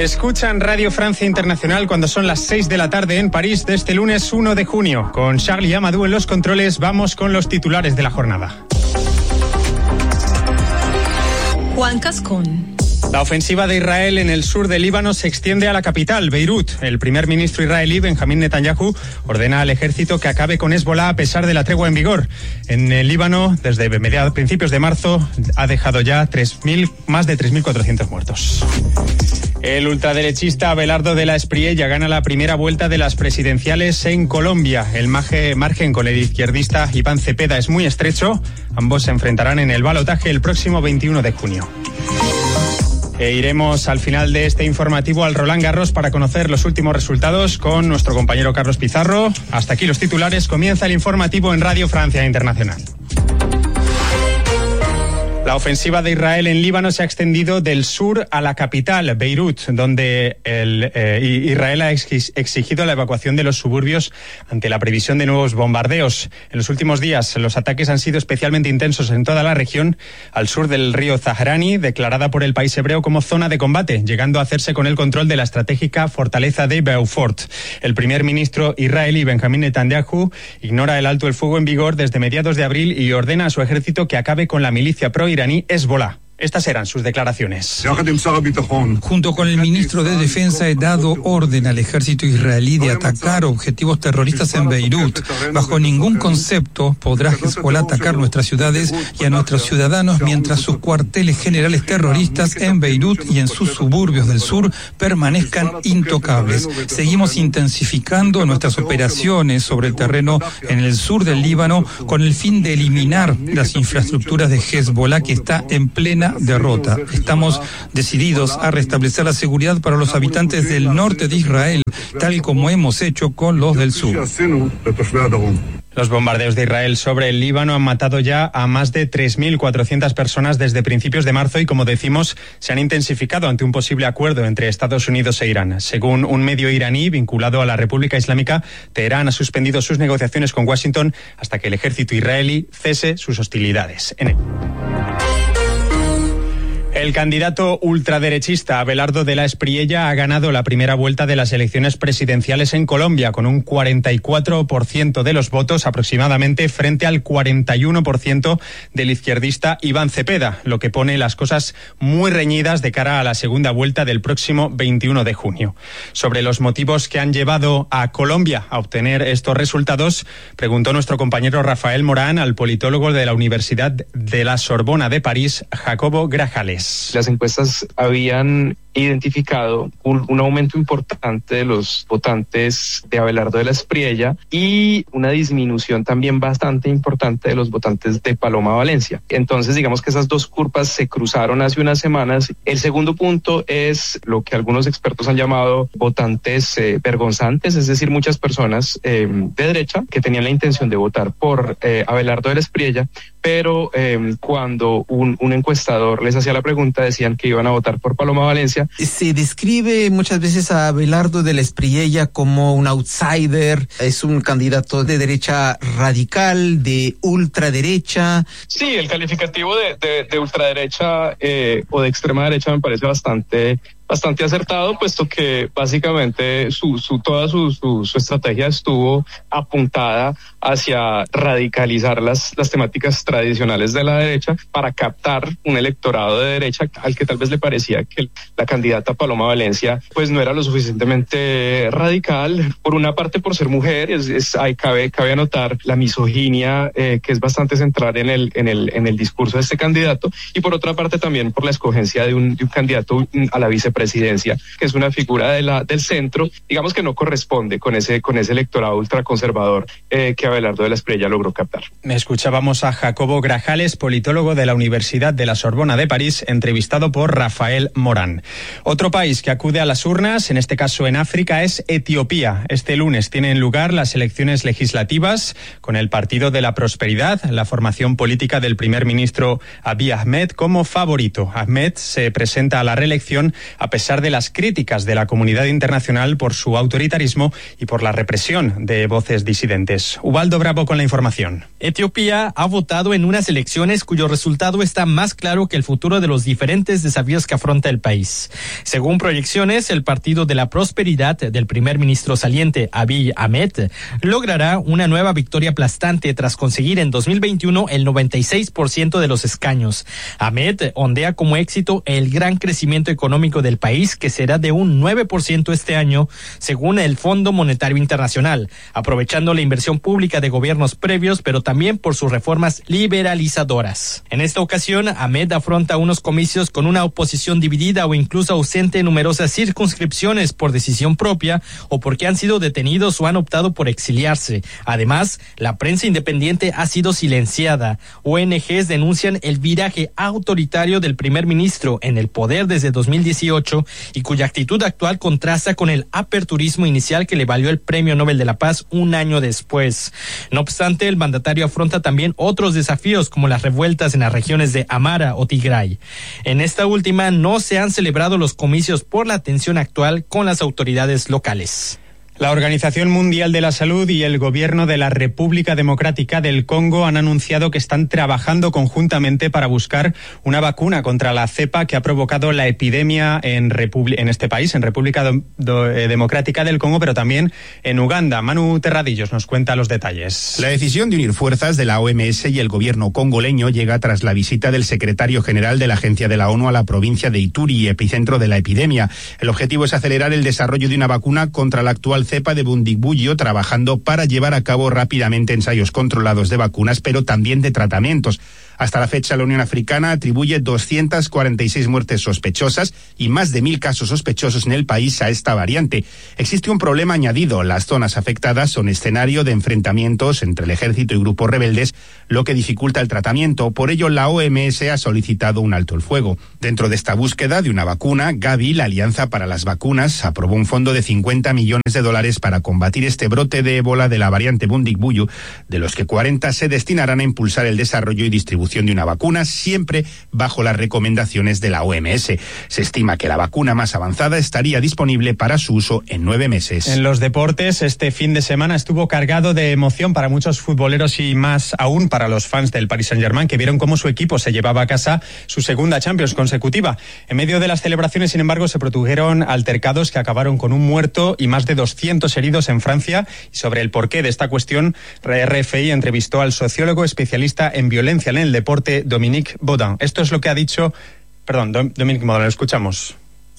Escuchan Radio Francia Internacional cuando son las 6 de la tarde en París de este lunes 1 de junio. Con Charlie Amadou en los controles, vamos con los titulares de la jornada. Juan Cascón. La ofensiva de Israel en el sur del Líbano se extiende a la capital, Beirut. El primer ministro israelí, Benjamín Netanyahu, ordena al ejército que acabe con Hezbolá a pesar de la tregua en vigor. En el Líbano, desde principios de marzo, ha dejado ya más de 3.400 muertos. El ultraderechista Abelardo de la Espriella gana la primera vuelta de las presidenciales en Colombia. El margen con el izquierdista Iván Cepeda es muy estrecho. Ambos se enfrentarán en el balotaje el próximo 21 de junio. Iremos al final de este informativo al Roland Garros para conocer los últimos resultados con nuestro compañero Carlos Pizarro. Hasta aquí los titulares. Comienza el informativo en Radio Francia Internacional. La ofensiva de Israel en Líbano se ha extendido del sur a la capital, Beirut, donde Israel ha exigido la evacuación de los suburbios ante la previsión de nuevos bombardeos. En los últimos días, los ataques han sido especialmente intensos en toda la región al sur del río Zahrani, declarada por el país hebreo como zona de combate, llegando a hacerse con el control de la estratégica fortaleza de Beaufort. El primer ministro israelí, Benjamín Netanyahu, ignora el alto el fuego en vigor desde mediados de abril y ordena a su ejército que acabe con la milicia pro-iraní Hezbolá. Estas eran sus declaraciones. Junto con el ministro de Defensa he dado orden al ejército israelí de atacar objetivos terroristas en Beirut. Bajo ningún concepto podrá Hezbolá atacar nuestras ciudades y a nuestros ciudadanos mientras sus cuarteles generales terroristas en Beirut y en sus suburbios del sur permanezcan intocables. Seguimos intensificando nuestras operaciones sobre el terreno en el sur del Líbano con el fin de eliminar las infraestructuras de Hezbolá que está en plena derrota. Estamos decididos a restablecer la seguridad para los habitantes del norte de Israel, tal como hemos hecho con los del sur. Los bombardeos de Israel sobre el Líbano han matado ya a más de 3.400 personas desde principios de marzo y, como decimos, se han intensificado ante un posible acuerdo entre Estados Unidos e Irán. Según un medio iraní vinculado a la República Islámica, Teherán ha suspendido sus negociaciones con Washington hasta que el ejército israelí cese sus hostilidades en él. El candidato ultraderechista Abelardo de la Espriella ha ganado la primera vuelta de las elecciones presidenciales en Colombia con un 44% de los votos aproximadamente frente al 41% del izquierdista Iván Cepeda, lo que pone las cosas muy reñidas de cara a la segunda vuelta del próximo 21 de junio. Sobre los motivos que han llevado a Colombia a obtener estos resultados, preguntó nuestro compañero Rafael Morán al politólogo de la Universidad de la Sorbona de París, Jacobo Grajales. Las encuestas habían identificado un aumento importante de los votantes de Abelardo de la Espriella y una disminución también bastante importante de los votantes de Paloma Valencia. Entonces, digamos que esas dos curvas se cruzaron hace unas semanas. El segundo punto es lo que algunos expertos han llamado votantes vergonzantes, es decir, muchas personas de derecha que tenían la intención de votar por Abelardo de la Espriella, pero cuando un encuestador les hacía la pregunta decían que iban a votar por Paloma Valencia. Se describe muchas veces a Abelardo de la Espriella como un outsider, es un candidato de derecha radical, de ultraderecha. Sí, el calificativo de ultraderecha o de extrema derecha me parece bastante acertado, puesto que básicamente toda su estrategia estuvo apuntada hacia radicalizar las temáticas tradicionales de la derecha para captar un electorado de derecha al que tal vez le parecía que la candidata Paloma Valencia pues no era lo suficientemente radical, por una parte por ser mujer, cabe anotar la misoginia que es bastante central en el discurso de este candidato, y por otra parte también por la escogencia de un candidato a la vicepresidencia, que es una figura del centro, digamos que no corresponde con ese electorado ultraconservador que Abelardo de la Espriella logró captar. Escuchábamos a Jacobo Grajales, politólogo de la Universidad de la Sorbona de París, entrevistado por Rafael Morán. Otro país que acude a las urnas, en este caso en África, es Etiopía. Este lunes tienen lugar las elecciones legislativas con el Partido de la Prosperidad, la formación política del primer ministro Abiy Ahmed, como favorito. Ahmed se presenta a la reelección a pesar de las críticas de la comunidad internacional por su autoritarismo y por la represión de voces disidentes. Ubaldo Bravo con la información. Etiopía ha votado en unas elecciones cuyo resultado está más claro que el futuro de los diferentes desafíos que afronta el país. Según proyecciones, el Partido de la Prosperidad del primer ministro saliente Abiy Ahmed logrará una nueva victoria aplastante tras conseguir en 2021 el 96% de los escaños. Ahmed ondea como éxito el gran crecimiento económico del país, que será de un 9% este año, según el Fondo Monetario Internacional, aprovechando la inversión pública de gobiernos previos, pero también por sus reformas liberalizadoras. En esta ocasión, Ahmed afronta unos comicios con una oposición dividida o incluso ausente en numerosas circunscripciones por decisión propia o porque han sido detenidos o han optado por exiliarse. Además, la prensa independiente ha sido silenciada. ONGs denuncian el viraje autoritario del primer ministro en el poder desde 2018 y cuya actitud actual contrasta con el aperturismo inicial que le valió el Premio Nobel de la Paz un año después. No obstante, el mandatario afronta también otros desafíos como las revueltas en las regiones de Amara o Tigray. En esta última no se han celebrado los comicios por la tensión actual con las autoridades locales. La Organización Mundial de la Salud y el Gobierno de la República Democrática del Congo han anunciado que están trabajando conjuntamente para buscar una vacuna contra la cepa que ha provocado la epidemia en este país, en República Democrática del Congo, pero también en Uganda. Manu Terradillos nos cuenta los detalles. La decisión de unir fuerzas de la OMS y el gobierno congoleño llega tras la visita del secretario general de la Agencia de la ONU a la provincia de Ituri, epicentro de la epidemia. El objetivo es acelerar el desarrollo de una vacuna contra la actual cepa de Bundibugyo, trabajando para llevar a cabo rápidamente ensayos controlados de vacunas, pero también de tratamientos. Hasta la fecha, la Unión Africana atribuye 246 muertes sospechosas y más de 1.000 casos sospechosos en el país a esta variante. Existe un problema añadido. Las zonas afectadas son escenario de enfrentamientos entre el ejército y grupos rebeldes, lo que dificulta el tratamiento. Por ello, la OMS ha solicitado un alto el fuego. Dentro de esta búsqueda de una vacuna, Gavi, la Alianza para las Vacunas, aprobó un fondo de $50 millones para combatir este brote de ébola de la variante Bundibugyo, de los que 40 se destinarán a impulsar el desarrollo y distribución de una vacuna, siempre bajo las recomendaciones de la OMS. Se estima que la vacuna más avanzada estaría disponible para su uso en 9 meses. En los deportes, este fin de semana estuvo cargado de emoción para muchos futboleros y más aún para los fans del Paris Saint-Germain, que vieron cómo su equipo se llevaba a casa su segunda Champions consecutiva. En medio de las celebraciones, sin embargo, se produjeron altercados que acabaron con un muerto y más de 200 heridos en Francia. Y sobre el porqué de esta cuestión, RFI entrevistó al sociólogo especialista en violencia en el deporte, Dominique Baudin. Esto es lo que ha dicho... Dominique Baudin, lo escuchamos.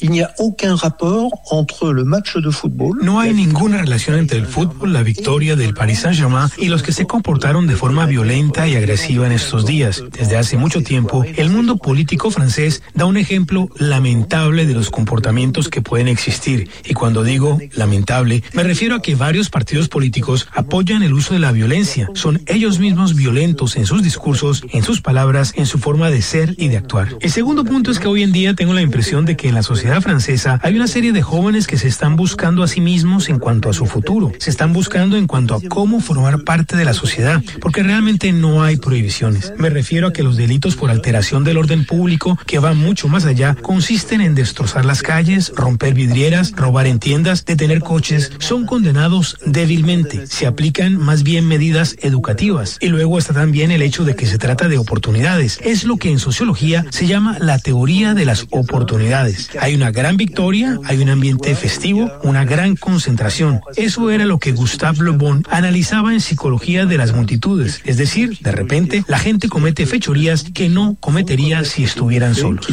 No hay ninguna relación entre el fútbol, la victoria del Paris Saint-Germain y los que se comportaron de forma violenta y agresiva en estos días. Desde hace mucho tiempo, el mundo político francés da un ejemplo lamentable de los comportamientos que pueden existir. Y cuando digo lamentable, me refiero a que varios partidos políticos apoyan el uso de la violencia. Son ellos mismos violentos en sus discursos, en sus palabras, en su forma de ser y de actuar. El segundo punto es que hoy en día tengo la impresión de que en la sociedad francesa hay una serie de jóvenes que se están buscando a sí mismos en cuanto a su futuro. Se están buscando en cuanto a cómo formar parte de la sociedad, porque realmente no hay prohibiciones. Me refiero a que los delitos por alteración del orden público, que van mucho más allá, consisten en destrozar las calles, romper vidrieras, robar en tiendas, detener coches. Son condenados débilmente. Se aplican más bien medidas educativas. Y luego está también el hecho de que se trata de oportunidades. Es lo que en sociología se llama la teoría de las oportunidades. Hay una gran victoria, hay un ambiente festivo, una gran concentración. Eso era lo que Gustave Le Bon analizaba en Psicología de las multitudes. Es decir, de repente, la gente comete fechorías que no cometería si estuvieran solos.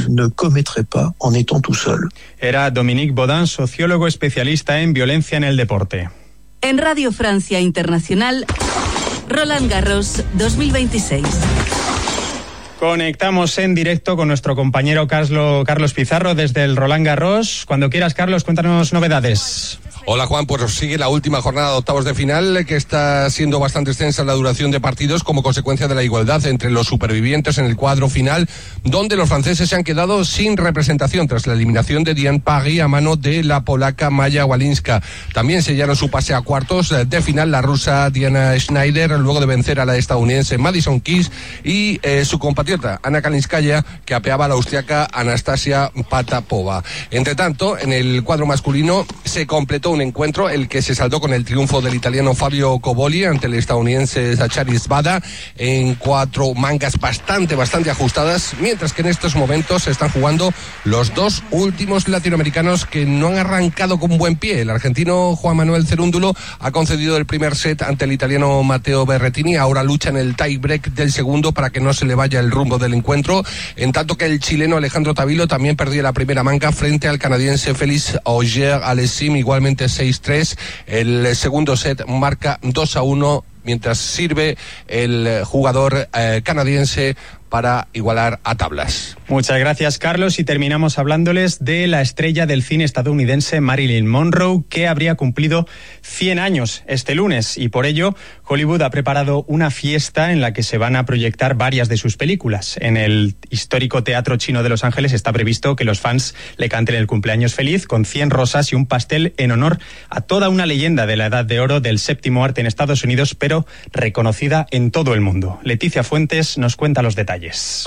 Era Dominique Baudin, sociólogo especialista en violencia en el deporte. En Radio Francia Internacional, Roland Garros 2026. Conectamos en directo con nuestro compañero Carlos Pizarro desde el Roland Garros. Cuando quieras, Carlos, cuéntanos novedades. Hola Juan, pues sigue la última jornada de octavos de final, que está siendo bastante extensa la duración de partidos como consecuencia de la igualdad entre los supervivientes en el cuadro final, donde los franceses se han quedado sin representación tras la eliminación de Diane Paris a mano de la polaca Maja Walinska. También sellaron su pase a cuartos de final la rusa Diana Schneider, luego de vencer a la estadounidense Madison Keys y su compatriota Anna Kalinskaya, que apeaba a la austriaca Anastasia Patapova. Entre tanto, en el cuadro masculino se completó un encuentro, el que se saldó con el triunfo del italiano Fabio Coboli ante el estadounidense Zachary Svada en 4 mangas bastante ajustadas, mientras que en estos momentos se están jugando los dos últimos latinoamericanos que no han arrancado con buen pie. El argentino Juan Manuel Cerúndulo ha concedido el primer set ante el italiano Matteo Berrettini, ahora lucha en el tie break del segundo para que no se le vaya el rumbo del encuentro, en tanto que el chileno Alejandro Tavilo también perdió la primera manga frente al canadiense Félix Auger-Aliassime, igualmente 6-3. El segundo set marca 2-1, mientras sirve el jugador canadiense para igualar a tablas. Muchas gracias, Carlos, y terminamos hablándoles de la estrella del cine estadounidense Marilyn Monroe, que habría cumplido 100 años este lunes, y por ello Hollywood ha preparado una fiesta en la que se van a proyectar varias de sus películas. En el histórico Teatro Chino de Los Ángeles está previsto que los fans le canten el cumpleaños feliz con 100 rosas y un pastel en honor a toda una leyenda de la Edad de Oro del séptimo arte en Estados Unidos, pero reconocida en todo el mundo. Leticia Fuentes nos cuenta los detalles.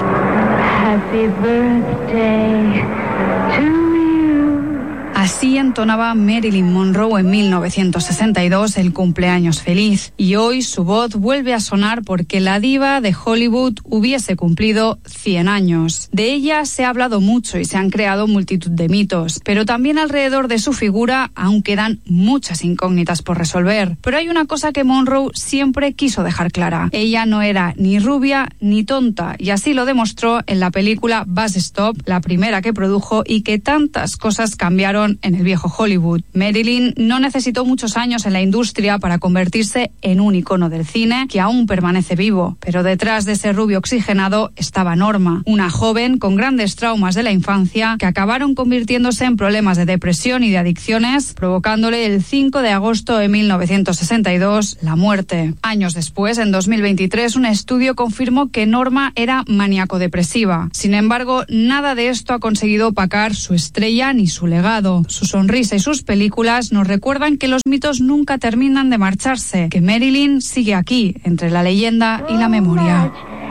Happy birthday to you. Así entonaba Marilyn Monroe en 1962 el cumpleaños feliz, y hoy su voz vuelve a sonar porque la diva de Hollywood hubiese cumplido 100 años. De ella se ha hablado mucho y se han creado multitud de mitos, pero también alrededor de su figura aún quedan muchas incógnitas por resolver. Pero hay una cosa que Monroe siempre quiso dejar clara: ella no era ni rubia ni tonta, y así lo demostró en la película Bus Stop, la primera que produjo y que tantas cosas cambiaron en el viejo Hollywood. Marilyn no necesitó muchos años en la industria para convertirse en un icono del cine que aún permanece vivo, pero detrás de ese rubio oxigenado estaba Norma, una joven con grandes traumas de la infancia que acabaron convirtiéndose en problemas de depresión y de adicciones, provocándole el 5 de agosto de 1962 la muerte. Años después, en 2023, un estudio confirmó que Norma era maníaco-depresiva. Sin embargo, nada de esto ha conseguido opacar su estrella ni su legado. Su sonrisa y sus películas nos recuerdan que los mitos nunca terminan de marcharse, que Marilyn sigue aquí, entre la leyenda y la memoria.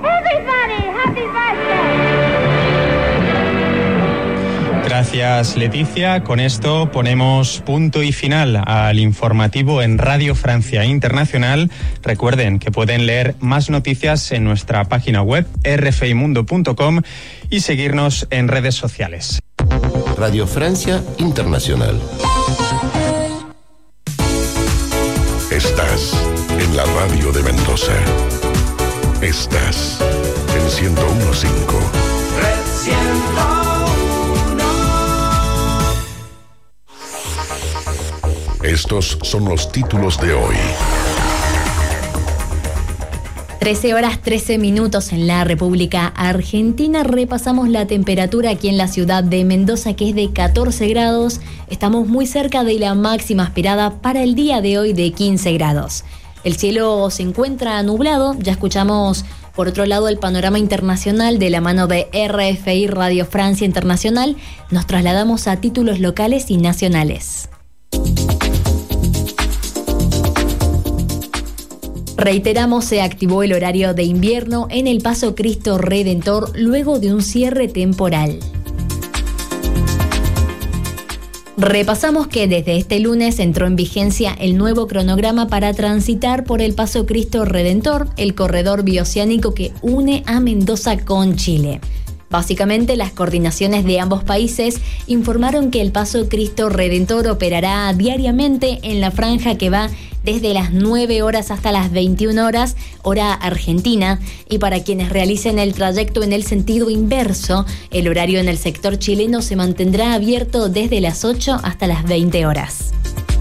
Gracias, Leticia. Con esto ponemos punto y final al informativo en Radio Francia Internacional. Recuerden que pueden leer más noticias en nuestra página web rfimundo.com y seguirnos en redes sociales. Radio Francia Internacional. Estás en la radio de Mendoza. Estás en 101.5. Estos son los títulos de hoy. 13:13 en la República Argentina. Repasamos la temperatura aquí en la ciudad de Mendoza, que es de 14 grados. Estamos muy cerca de la máxima esperada para el día de hoy de 15 grados. El cielo se encuentra nublado. Ya escuchamos, por otro lado, el panorama internacional de la mano de RFI Radio Francia Internacional. Nos trasladamos a títulos locales y nacionales. Reiteramos, se activó el horario de invierno en el Paso Cristo Redentor luego de un cierre temporal. Repasamos que desde este lunes entró en vigencia el nuevo cronograma para transitar por el Paso Cristo Redentor, el corredor bioceánico que une a Mendoza con Chile. Básicamente, las coordinaciones de ambos países informaron que el Paso Cristo Redentor operará diariamente en la franja que va desde las 9 horas hasta las 21 horas, hora argentina, y para quienes realicen el trayecto en el sentido inverso, el horario en el sector chileno se mantendrá abierto desde las 8 hasta las 20 horas.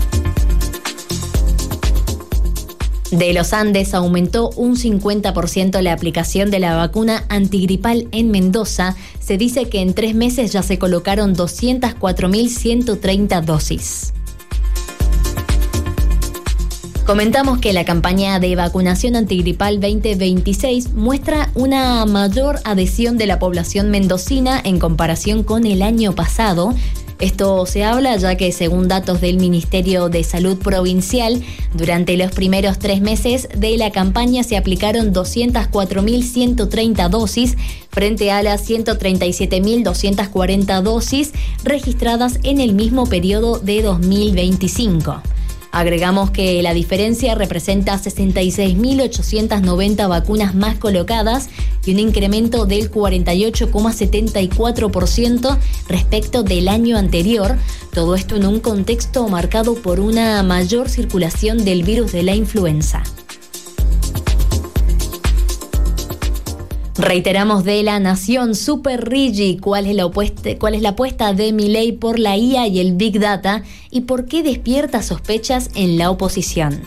De los Andes aumentó un 50% la aplicación de la vacuna antigripal en Mendoza. Se dice que en 3 meses ya se colocaron 204.130 dosis. Comentamos que la campaña de vacunación antigripal 2026 muestra una mayor adhesión de la población mendocina en comparación con el año pasado. Esto se habla ya que, según datos del Ministerio de Salud Provincial, durante los primeros 3 meses de la campaña se aplicaron 204.130 dosis frente a las 137.240 dosis registradas en el mismo periodo de 2025. Agregamos que la diferencia representa 66.890 vacunas más colocadas y un incremento del 48,74% respecto del año anterior. Todo esto en un contexto marcado por una mayor circulación del virus de la influenza. Reiteramos de La Nación, Super Rigi, ¿cuál es la apuesta de Milei por la IA y el Big Data y por qué despierta sospechas en la oposición?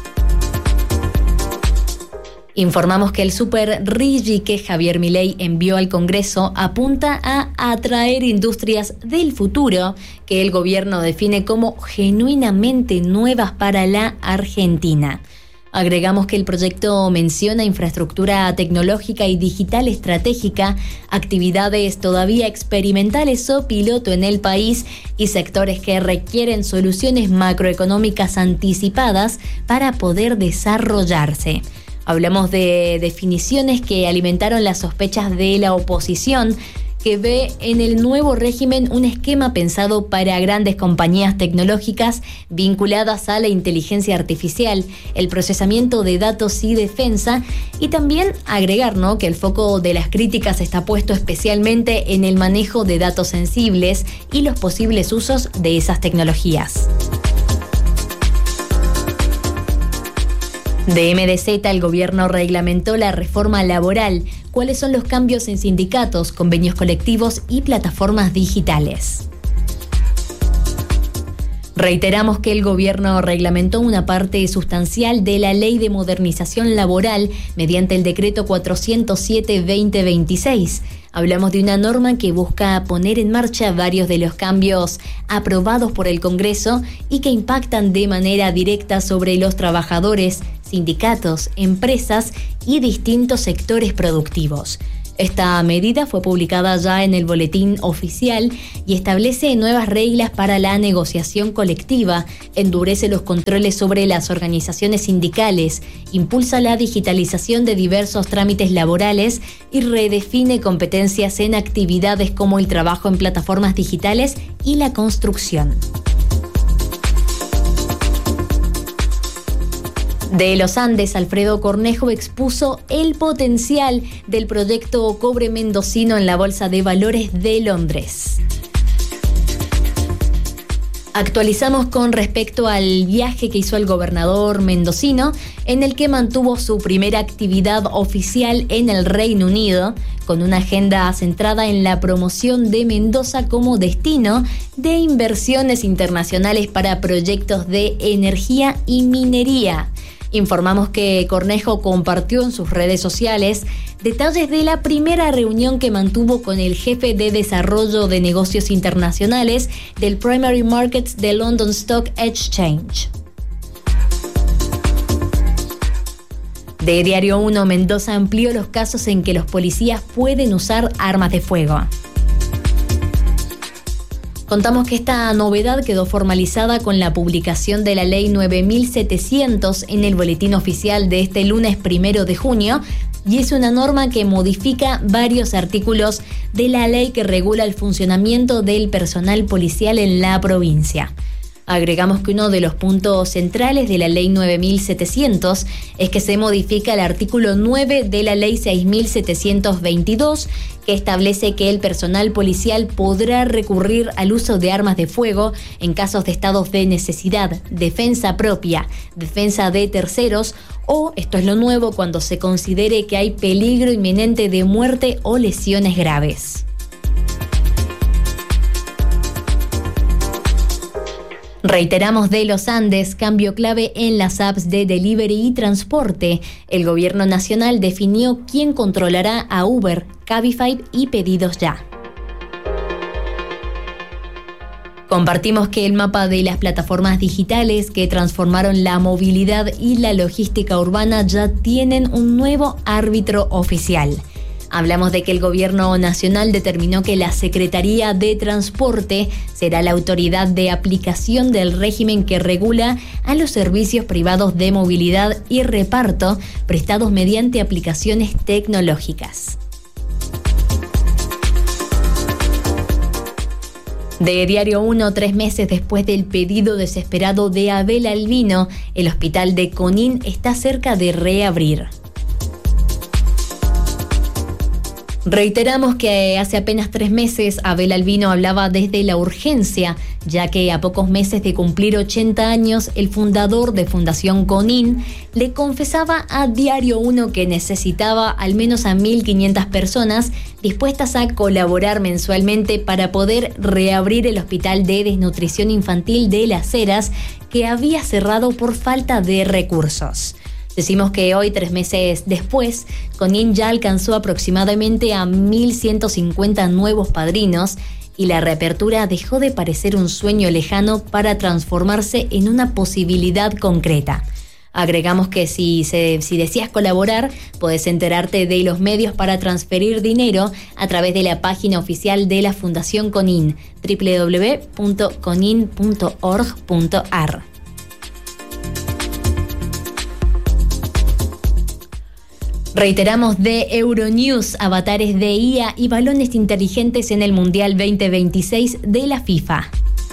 Informamos que el Super Rigi que Javier Milei envió al Congreso apunta a atraer industrias del futuro que el gobierno define como genuinamente nuevas para la Argentina. Agregamos que el proyecto menciona infraestructura tecnológica y digital estratégica, actividades todavía experimentales o piloto en el país y sectores que requieren soluciones macroeconómicas anticipadas para poder desarrollarse. Hablamos de definiciones que alimentaron las sospechas de la oposición, que ve en el nuevo régimen un esquema pensado para grandes compañías tecnológicas vinculadas a la inteligencia artificial, el procesamiento de datos y defensa, y también agregar, que el foco de las críticas está puesto especialmente en el manejo de datos sensibles y los posibles usos de esas tecnologías. De MDZ, el gobierno reglamentó la reforma laboral. ¿Cuáles son los cambios en sindicatos, convenios colectivos y plataformas digitales? Reiteramos que el gobierno reglamentó una parte sustancial de la Ley de Modernización Laboral mediante el decreto 407/2026. Hablamos de una norma que busca poner en marcha varios de los cambios aprobados por el Congreso y que impactan de manera directa sobre los trabajadores, sindicatos, empresas y distintos sectores productivos. Esta medida fue publicada ya en el Boletín Oficial y establece nuevas reglas para la negociación colectiva, endurece los controles sobre las organizaciones sindicales, impulsa la digitalización de diversos trámites laborales y redefine competencias en actividades como el trabajo en plataformas digitales y la construcción. De los Andes, Alfredo Cornejo expuso el potencial del proyecto Cobre Mendocino en la Bolsa de Valores de Londres. Actualizamos con respecto al viaje que hizo el gobernador mendocino, en el que mantuvo su primera actividad oficial en el Reino Unido, con una agenda centrada en la promoción de Mendoza como destino de inversiones internacionales para proyectos de energía y minería. Informamos que Cornejo compartió en sus redes sociales detalles de la primera reunión que mantuvo con el jefe de desarrollo de negocios internacionales del Primary Markets de London Stock Exchange. De Diario 1, Mendoza amplió los casos en que los policías pueden usar armas de fuego. Contamos que esta novedad quedó formalizada con la publicación de la Ley 9700 en el Boletín Oficial de este lunes 1 de junio y es una norma que modifica varios artículos de la ley que regula el funcionamiento del personal policial en la provincia. Agregamos que uno de los puntos centrales de la Ley 9700 es que se modifica el artículo 9 de la Ley 6722, que establece que el personal policial podrá recurrir al uso de armas de fuego en casos de estados de necesidad, defensa propia, defensa de terceros o, esto es lo nuevo, cuando se considere que hay peligro inminente de muerte o lesiones graves. Reiteramos de los Andes, cambio clave en las apps de delivery y transporte. El gobierno nacional definió quién controlará a Uber, Cabify y Pedidos Ya. Compartimos que el mapa de las plataformas digitales que transformaron la movilidad y la logística urbana ya tienen un nuevo árbitro oficial. Hablamos de que el Gobierno Nacional determinó que la Secretaría de Transporte será la autoridad de aplicación del régimen que regula a los servicios privados de movilidad y reparto prestados mediante aplicaciones tecnológicas. De Diario 1, 3 meses después del pedido desesperado de Abel Albino, el hospital de Conin está cerca de reabrir. Reiteramos que hace apenas 3 meses Abel Albino hablaba desde la urgencia, ya que a pocos meses de cumplir 80 años, el fundador de Fundación Conin le confesaba a Diario 1 que necesitaba al menos a 1.500 personas dispuestas a colaborar mensualmente para poder reabrir el Hospital de Desnutrición Infantil de Las Heras, que había cerrado por falta de recursos. Decimos que hoy, 3 meses después, Conin ya alcanzó aproximadamente a 1.150 nuevos padrinos y la reapertura dejó de parecer un sueño lejano para transformarse en una posibilidad concreta. Agregamos que si deseas colaborar, podés enterarte de los medios para transferir dinero a través de la página oficial de la Fundación Conin, www.conin.org.ar. Reiteramos de Euronews, avatares de IA y balones inteligentes en el Mundial 2026 de la FIFA.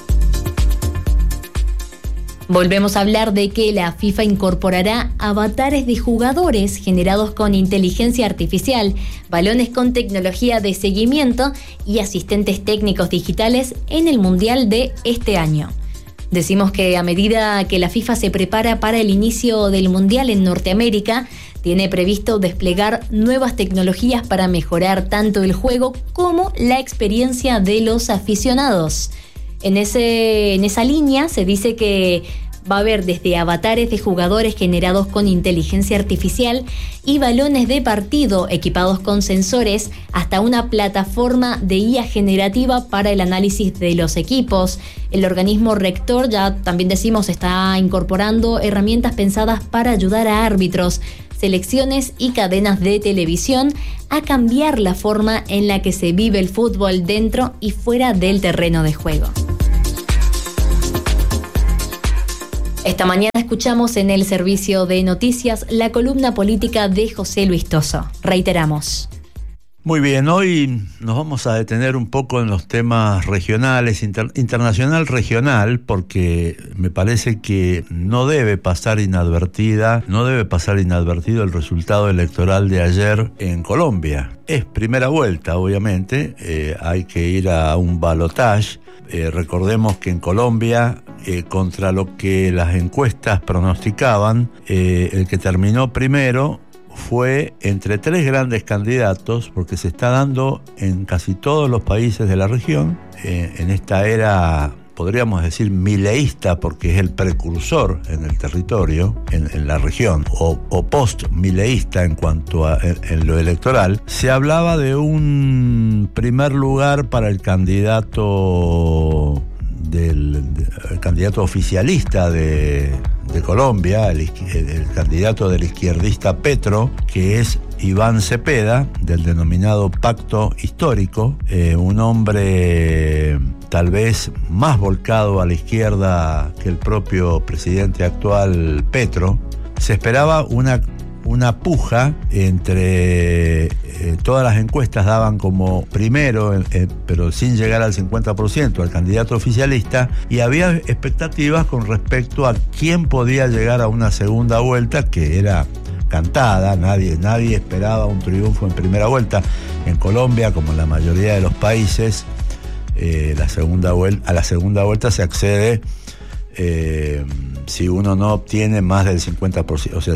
Volvemos a hablar de que la FIFA incorporará avatares de jugadores generados con inteligencia artificial, balones con tecnología de seguimiento y asistentes técnicos digitales en el Mundial de este año. Decimos que a medida que la FIFA se prepara para el inicio del Mundial en Norteamérica, tiene previsto desplegar nuevas tecnologías para mejorar tanto el juego como la experiencia de los aficionados. En esa línea se dice que va a haber desde avatares de jugadores generados con inteligencia artificial y balones de partido equipados con sensores hasta una plataforma de IA generativa para el análisis de los equipos. El organismo rector, ya también decimos, está incorporando herramientas pensadas para ayudar a árbitros, selecciones y cadenas de televisión a cambiar la forma en la que se vive el fútbol dentro y fuera del terreno de juego. Esta mañana escuchamos en el servicio de noticias la columna política de José Luis Toso. Reiteramos. Muy bien, hoy nos vamos a detener un poco en los temas regionales, internacional, regional, porque me parece que no debe pasar inadvertido el resultado electoral de ayer en Colombia. Es primera vuelta, obviamente, hay que ir a un balotaje. Recordemos que en Colombia, contra lo que las encuestas pronosticaban, el que terminó primero fue entre 3 grandes candidatos, porque se está dando en casi todos los países de la región, en esta era, podríamos decir, mileísta, porque es el precursor en el territorio, en la región, o post-mileísta en cuanto a en lo electoral. Se hablaba de un primer lugar para el candidato oficialista de Colombia, el candidato del izquierdista Petro, que es Iván Cepeda, del denominado Pacto Histórico, un hombre tal vez más volcado a la izquierda que el propio presidente actual Petro. Se esperaba una puja entre todas las encuestas daban como primero, pero sin llegar al 50%, al candidato oficialista, y había expectativas con respecto a quién podía llegar a una segunda vuelta, que era cantada. Nadie esperaba un triunfo en primera vuelta. En Colombia, como en la mayoría de los países, a la segunda vuelta se accede si uno no obtiene más del 50%, o sea, el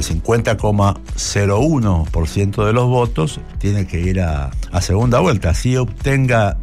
50,01% de los votos, tiene que ir a segunda vuelta. Si obtenga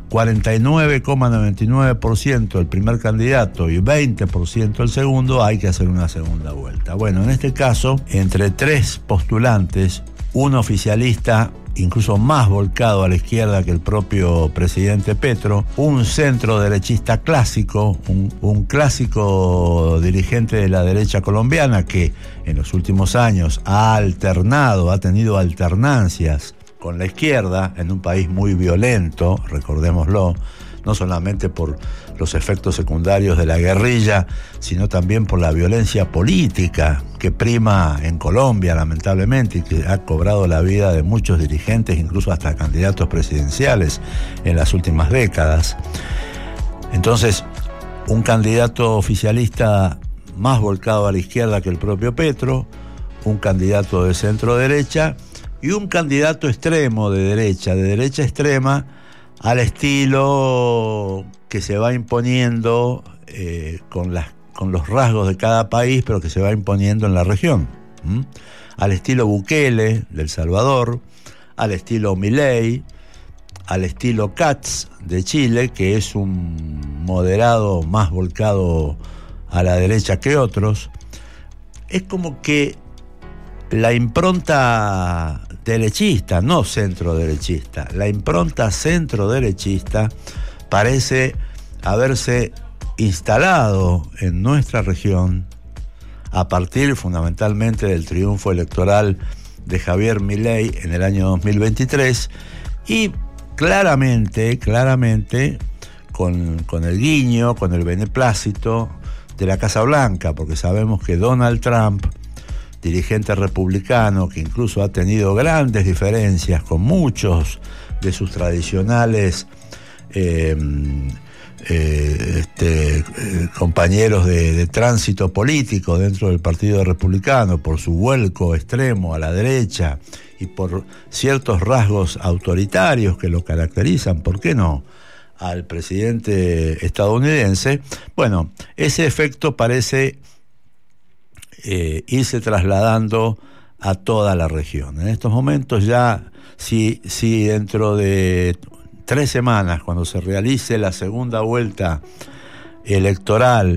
49,99% el primer candidato y 20% el segundo, hay que hacer una segunda vuelta. Bueno, en este caso, entre 3 postulantes, un oficialista incluso más volcado a la izquierda que el propio presidente Petro, un centro derechista clásico, un clásico dirigente de la derecha colombiana que en los últimos años ha tenido alternancias con la izquierda en un país muy violento, recordémoslo, no solamente por los efectos secundarios de la guerrilla, sino también por la violencia política que prima en Colombia, lamentablemente, y que ha cobrado la vida de muchos dirigentes, incluso hasta candidatos presidenciales en las últimas décadas. Entonces, un candidato oficialista más volcado a la izquierda que el propio Petro, un candidato de centro derecha y un candidato extremo de derecha extrema, al estilo que se va imponiendo con los rasgos de cada país, pero que se va imponiendo en la región. Al estilo Bukele de El Salvador, al estilo Milei, al estilo Katz de Chile, que es un moderado más volcado a la derecha que otros. Es como que la impronta derechista, no centro-derechista, la impronta centro-derechista parece haberse instalado en nuestra región a partir fundamentalmente del triunfo electoral de Javier Milei en el año 2023 y claramente con el guiño, con el beneplácito de la Casa Blanca, porque sabemos que Donald Trump, dirigente republicano que incluso ha tenido grandes diferencias con muchos de sus tradicionales compañeros de tránsito político dentro del Partido Republicano, por su vuelco extremo a la derecha y por ciertos rasgos autoritarios que lo caracterizan, ¿por qué no?, al presidente estadounidense. Bueno, ese efecto parece irse trasladando a toda la región. En estos momentos ya, si dentro de 3 semanas, cuando se realice la segunda vuelta electoral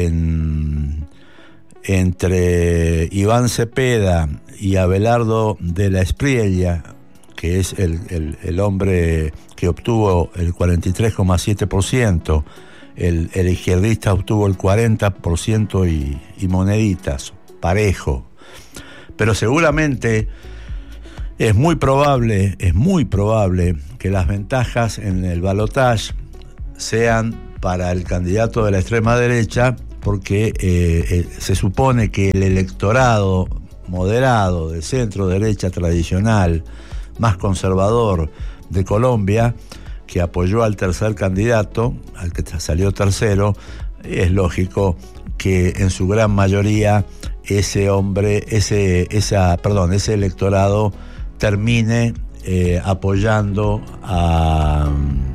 entre Iván Cepeda y Abelardo de la Espriella, que es el hombre que obtuvo el 43,7%, el izquierdista obtuvo el 40% y moneditas, parejo. Pero seguramente es muy probable que las ventajas en el balotaje sean para el candidato de la extrema derecha, porque se supone que el electorado moderado de centro derecha tradicional, más conservador de Colombia, que apoyó al tercer candidato, al que salió tercero, es lógico que en su gran mayoría ese electorado termine apoyando a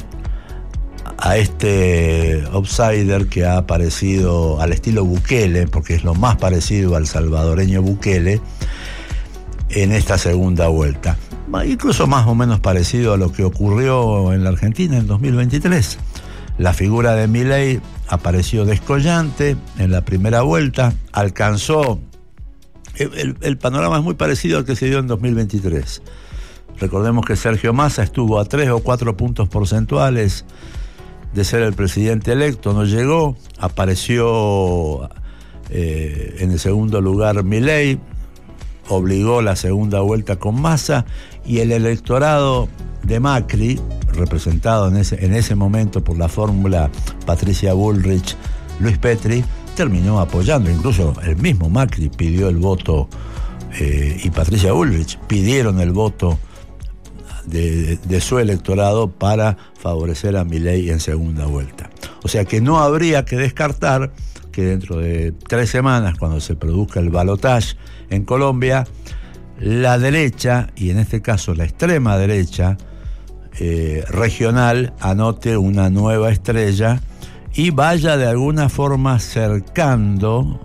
este outsider que ha aparecido al estilo Bukele, porque es lo más parecido al salvadoreño Bukele, en esta segunda vuelta. Incluso más o menos parecido a lo que ocurrió en la Argentina en 2023. La figura de Milei apareció descollante en la primera vuelta, alcanzó... El panorama es muy parecido al que se dio en 2023. Recordemos que Sergio Massa estuvo a 3 o 4 puntos porcentuales de ser el presidente electo, no llegó, apareció en el segundo lugar Milei, obligó la segunda vuelta con Massa, y el electorado de Macri, representado en ese momento por la fórmula Patricia Bullrich, Luis Petri, terminó apoyando. Incluso el mismo Macri pidió el voto y Patricia Bullrich pidieron el voto de su electorado para favorecer a Milei en segunda vuelta. O sea que no habría que descartar que dentro de 3 semanas, cuando se produzca el balotaje en Colombia, la derecha, y en este caso la extrema derecha regional, anote una nueva estrella y vaya de alguna forma cercando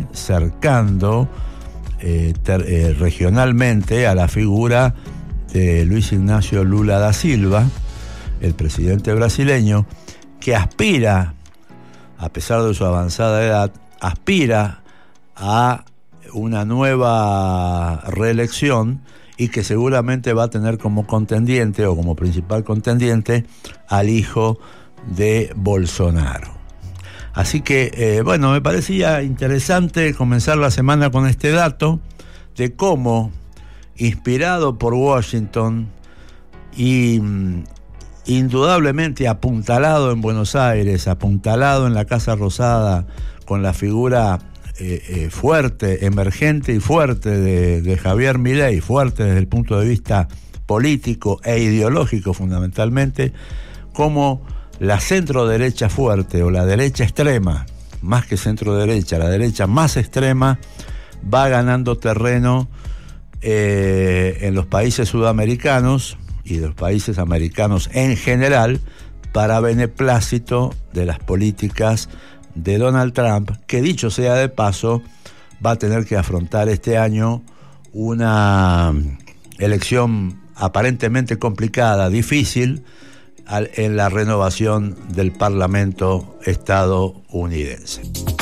regionalmente a la figura de Luis Ignacio Lula da Silva, el presidente brasileño, que aspira, a pesar de su avanzada edad, aspira a una nueva reelección y que seguramente va a tener como contendiente o como principal contendiente al hijo de Bolsonaro. Así que, bueno, me parecía interesante comenzar la semana con este dato de cómo, inspirado por Washington y indudablemente apuntalado en Buenos Aires, apuntalado en la Casa Rosada, con la figura fuerte, emergente y fuerte de Javier Milei, fuerte desde el punto de vista político e ideológico fundamentalmente, como la centro-derecha fuerte o la derecha extrema, más que centro-derecha, la derecha más extrema, va ganando terreno en los países sudamericanos y de los países americanos en general, para beneplácito de las políticas de Donald Trump, que dicho sea de paso, va a tener que afrontar este año una elección aparentemente complicada, difícil, en la renovación del Parlamento estadounidense.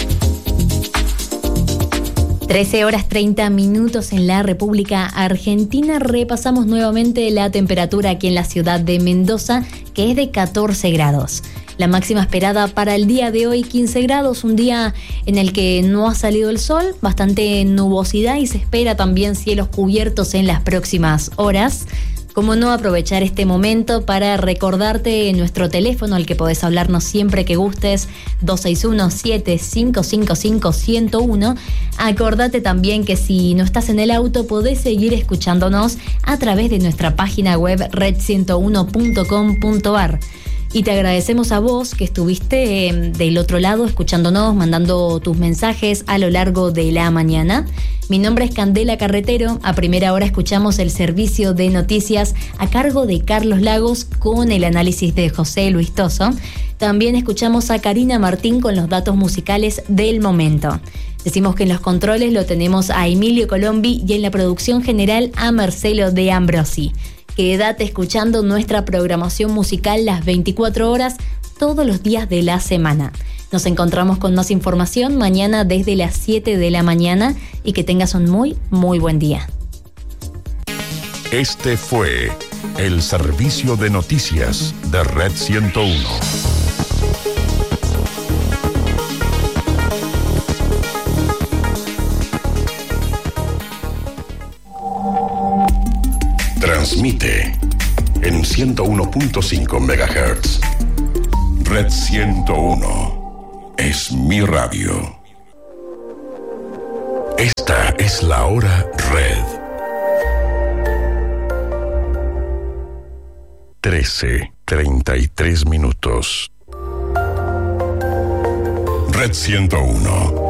13:30 en la República Argentina. Repasamos nuevamente la temperatura aquí en la ciudad de Mendoza, que es de 14 grados. La máxima esperada para el día de hoy, 15 grados, un día en el que no ha salido el sol, bastante nubosidad y se espera también cielos cubiertos en las próximas horas. Cómo no aprovechar este momento para recordarte nuestro teléfono al que podés hablarnos siempre que gustes, 261-7555-101. Acordate también que si no estás en el auto podés seguir escuchándonos a través de nuestra página web red101.com.ar. Y te agradecemos a vos que estuviste del otro lado escuchándonos, mandando tus mensajes a lo largo de la mañana. Mi nombre es Candela Carretero. A primera hora escuchamos el servicio de noticias a cargo de Carlos Lagos con el análisis de José Luis Toso. También escuchamos a Karina Martín con los datos musicales del momento. Decimos que en los controles lo tenemos a Emilio Colombi y en la producción general a Marcelo de Ambrosi. Quédate escuchando nuestra programación musical las 24 horas, todos los días de la semana. Nos encontramos con más información mañana desde las 7 de la mañana y que tengas un muy, muy buen día. Este fue el servicio de noticias de Red 101. Transmite en 101.5 MHz. Red 101 es mi radio. Esta es la hora Red. 13:33. Red 101.